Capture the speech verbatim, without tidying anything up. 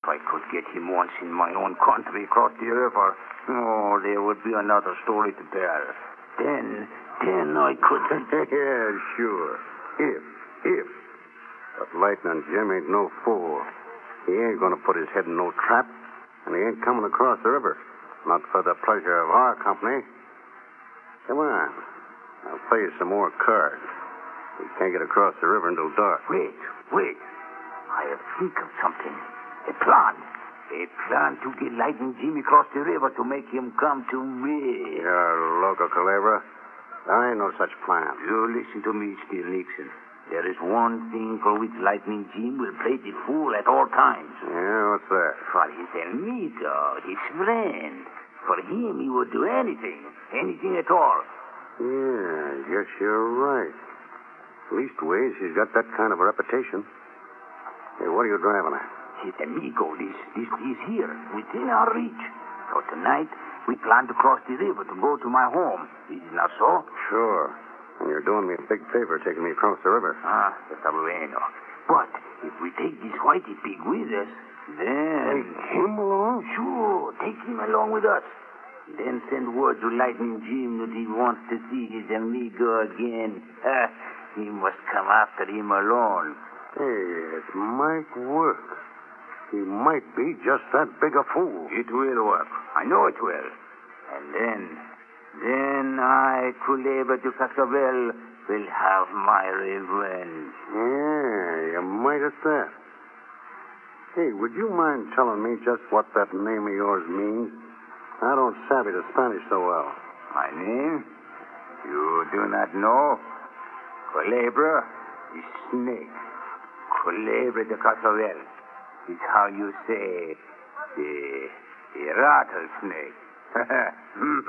I could get him once in my own country across the river, oh, there would be another story to tell. Then, then I could... Yeah, sure. If, if. But Lightning Jim ain't no fool. He ain't going to put his head in no trap, and he ain't coming across the river. Not for the pleasure of our company. Come on. I'll play you some more cards. We can't get across the river until dark. Wait, wait. I have think of something. A plan. A plan to get Lightning Jim across the river to make him come to me. You're loco, Culebra. There ain't no such plan. You listen to me, Steele Nixon. There is one thing for which Lightning Jim will play the fool at all times. Yeah, what's that? For his amigo, his friend. For him, he would do anything. Anything at all. Yeah, I guess you're right. Leastways, he's got that kind of a reputation. Hey, what are you driving at? His amigo, this, this is here, within our reach. So tonight, we plan to cross the river to go to my home. Is it not so? Sure. And you're doing me a big favor taking me across the river. Ah, está bueno. But if we take this whitey pig with us, then... Take him along? Sure, take him along with us. Then send word to Lightning Jim that he wants to see his amigo again. Ah, he must come after him alone. Hey, it might work. He might be just that big a fool. It will work. I know it will. And then, then I, Culebra de Cascabel, will have my revenge. Yeah, you might at that. Hey, would you mind telling me just what that name of yours means? I don't savvy the Spanish so well. My name? You do not know? Culebra is snake. Culebra de Cascabel is how you say the, the rattlesnake.